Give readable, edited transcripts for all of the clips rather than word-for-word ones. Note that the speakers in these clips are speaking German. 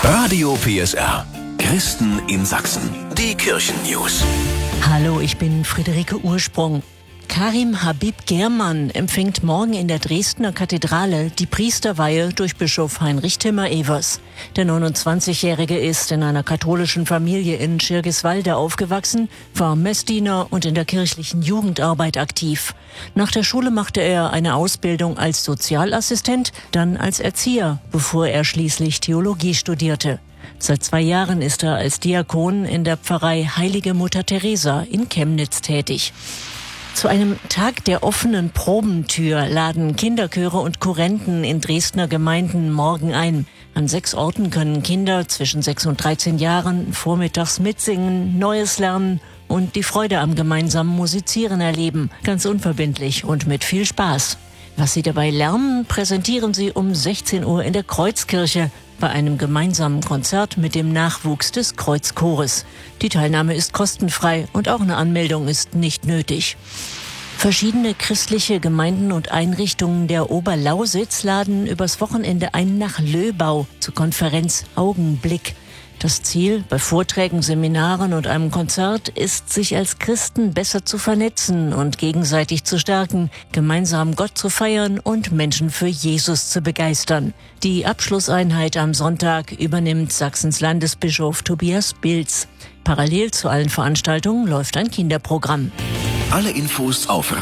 Radio PSR. Christen in Sachsen. Die Kirchen-News. Hallo, ich bin Friederike Ursprung. Karim Habib Germann empfängt morgen in der Dresdner Kathedrale die Priesterweihe durch Bischof Heinrich Timmer-Evers. Der 29-Jährige ist in einer katholischen Familie in Schirgiswalde aufgewachsen, war Messdiener und in der kirchlichen Jugendarbeit aktiv. Nach der Schule machte er eine Ausbildung als Sozialassistent, dann als Erzieher, bevor er schließlich Theologie studierte. Seit 2 Jahren ist er als Diakon in der Pfarrei Heilige Mutter Teresa in Chemnitz tätig. Zu einem Tag der offenen Probentür laden Kinderchöre und Kurrenten in Dresdner Gemeinden morgen ein. An 6 Orten können Kinder zwischen 6 und 13 Jahren vormittags mitsingen, Neues lernen und die Freude am gemeinsamen Musizieren erleben. Ganz unverbindlich und mit viel Spaß. Was sie dabei lernen, präsentieren sie um 16 Uhr in der Kreuzkirche bei einem gemeinsamen Konzert mit dem Nachwuchs des Kreuzchores. Die Teilnahme ist kostenfrei und auch eine Anmeldung ist nicht nötig. Verschiedene christliche Gemeinden und Einrichtungen der Oberlausitz laden übers Wochenende ein nach Löbau zur Konferenz Augenblick. Das Ziel bei Vorträgen, Seminaren und einem Konzert ist, sich als Christen besser zu vernetzen und gegenseitig zu stärken, gemeinsam Gott zu feiern und Menschen für Jesus zu begeistern. Die Abschlusseinheit am Sonntag übernimmt Sachsens Landesbischof Tobias Bilz. Parallel zu allen Veranstaltungen läuft ein Kinderprogramm. Alle Infos auf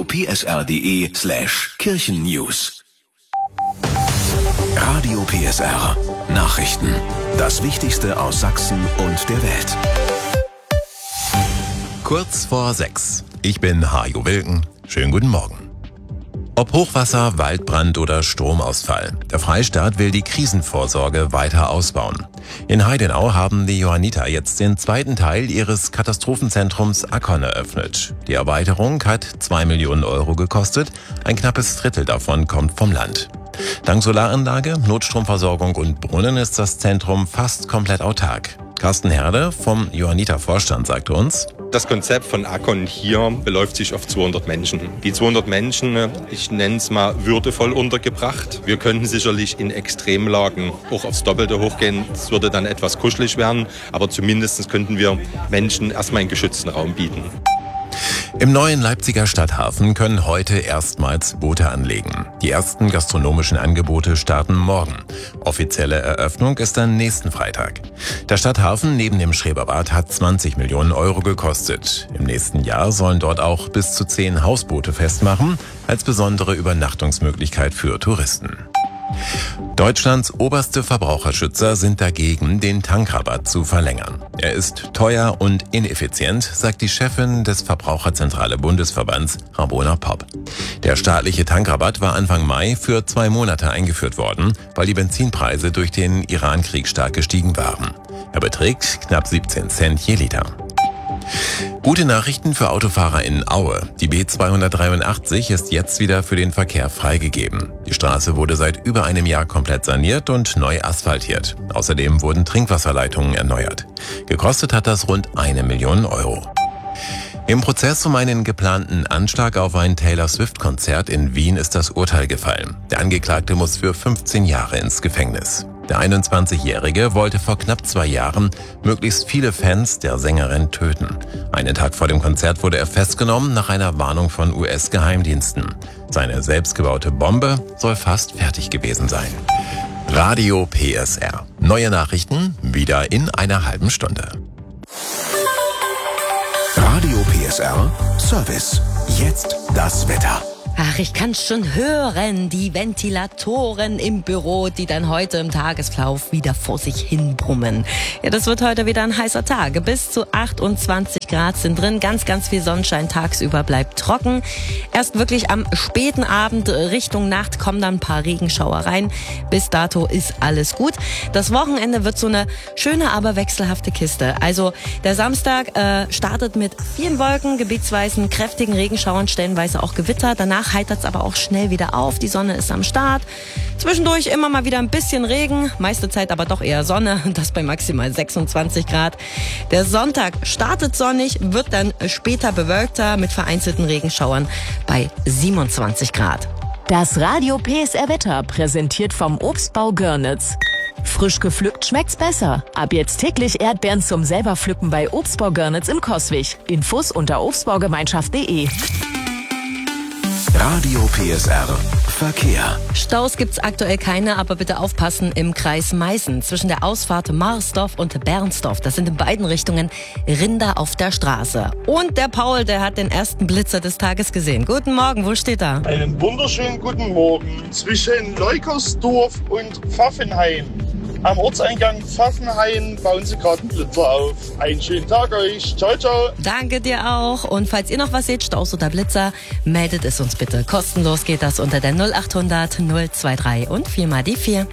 radiopsr.de/Kirchennews. Radio PSR. Nachrichten. Das Wichtigste aus Sachsen und der Welt. Kurz vor 6. Ich bin Hajo Wilken. Schönen guten Morgen. Ob Hochwasser, Waldbrand oder Stromausfall, der Freistaat will die Krisenvorsorge weiter ausbauen. In Heidenau haben die Johanniter jetzt den 2. Teil ihres Katastrophenzentrums Akkon eröffnet. Die Erweiterung hat 2 Millionen Euro gekostet, ein knappes Drittel davon kommt vom Land. Dank Solaranlage, Notstromversorgung und Brunnen ist das Zentrum fast komplett autark. Carsten Herde vom Johanniter Vorstand sagte uns: Das Konzept von Akkon hier beläuft sich auf 200 Menschen. Die 200 Menschen, ich nenne es mal, würdevoll untergebracht. Wir könnten sicherlich in Extremlagen auch aufs Doppelte hochgehen. Es würde dann etwas kuschelig werden, aber zumindest könnten wir Menschen erstmal einen geschützten Raum bieten. Im neuen Leipziger Stadthafen können heute erstmals Boote anlegen. Die ersten gastronomischen Angebote starten morgen. Offizielle Eröffnung ist dann nächsten Freitag. Der Stadthafen neben dem Schreberbad hat 20 Millionen Euro gekostet. Im nächsten Jahr sollen dort auch bis zu 10 Hausboote festmachen, als besondere Übernachtungsmöglichkeit für Touristen. Deutschlands oberste Verbraucherschützer sind dagegen, den Tankrabatt zu verlängern. Er ist teuer und ineffizient, sagt die Chefin des Verbraucherzentrale Bundesverbands, Ramona Popp. Der staatliche Tankrabatt war Anfang Mai für 2 Monate eingeführt worden, weil die Benzinpreise durch den Iran-Krieg stark gestiegen waren. Er beträgt knapp 17 Cent je Liter. Gute Nachrichten für Autofahrer in Aue. Die B283 ist jetzt wieder für den Verkehr freigegeben. Die Straße wurde seit über einem Jahr komplett saniert und neu asphaltiert. Außerdem wurden Trinkwasserleitungen erneuert. Gekostet hat das rund 1 Million Euro. Im Prozess um einen geplanten Anschlag auf ein Taylor-Swift-Konzert in Wien ist das Urteil gefallen. Der Angeklagte muss für 15 Jahre ins Gefängnis. Der 21-Jährige wollte vor knapp 2 Jahren möglichst viele Fans der Sängerin töten. Einen Tag vor dem Konzert wurde er festgenommen nach einer Warnung von US-Geheimdiensten. Seine selbstgebaute Bombe soll fast fertig gewesen sein. Radio PSR. Neue Nachrichten wieder in einer halben Stunde. Radio PSR Service. Jetzt das Wetter. Ach, ich kann's schon hören, die Ventilatoren im Büro, die dann heute im Tagesverlauf wieder vor sich hin brummen. Ja, das wird heute wieder ein heißer Tag. Bis zu 28 Grad sind drin, ganz viel Sonnenschein, tagsüber bleibt trocken. Erst wirklich am späten Abend Richtung Nacht kommen dann ein paar Regenschauer rein. Bis dato ist alles gut. Das Wochenende wird so eine schöne, aber wechselhafte Kiste. Also der Samstag startet mit vielen Wolken, gebietsweise kräftigen Regenschauern, stellenweise auch Gewitter. Danach heitert es aber auch schnell wieder auf. Die Sonne ist am Start. Zwischendurch immer mal wieder ein bisschen Regen, meiste Zeit aber doch eher Sonne, das bei maximal 26 Grad. Der Sonntag startet sonnig, wird dann später bewölkter mit vereinzelten Regenschauern bei 27 Grad. Das Radio PSR Wetter präsentiert vom Obstbau Görnitz. Frisch gepflückt schmeckt's besser. Ab jetzt täglich Erdbeeren zum selber pflücken bei Obstbau Görnitz in Coswig. Infos unter obstbaugemeinschaft.de. Radio PSR Verkehr. Staus gibt's aktuell keine, aber bitte aufpassen im Kreis Meißen zwischen der Ausfahrt Marsdorf und Bernsdorf. Das sind in beiden Richtungen Rinder auf der Straße. Und der Paul, der hat den ersten Blitzer des Tages gesehen. Guten Morgen, wo steht er? Einen wunderschönen guten Morgen zwischen Leukersdorf und Pfaffenhain. Am Ortseingang Pfaffenhain bauen sie gerade einen Blitzer auf. Einen schönen Tag euch. Ciao, ciao. Danke dir auch. Und falls ihr noch was seht, Staus oder Blitzer, meldet es uns bitte. Kostenlos geht das unter der 0800 023 und 4 mal die 4.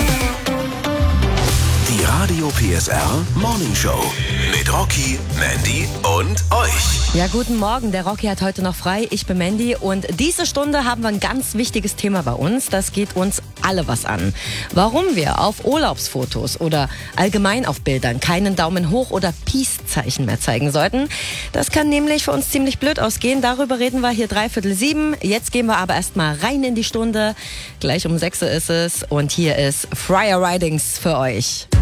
Die Radio PSR Morning Show mit Rocky, Mandy und euch. Ja, guten Morgen. Der Rocky hat heute noch frei. Ich bin Mandy und diese Stunde haben wir ein ganz wichtiges Thema bei uns. Das geht uns alle was an. Warum wir auf Urlaubsfotos oder allgemein auf Bildern keinen Daumen hoch oder Peace-Zeichen mehr zeigen sollten. Das kann nämlich für uns ziemlich blöd ausgehen. Darüber reden wir hier 6:45. Jetzt gehen wir aber erstmal rein in die Stunde. Gleich um 6 ist es und hier ist Friar Ridings für euch.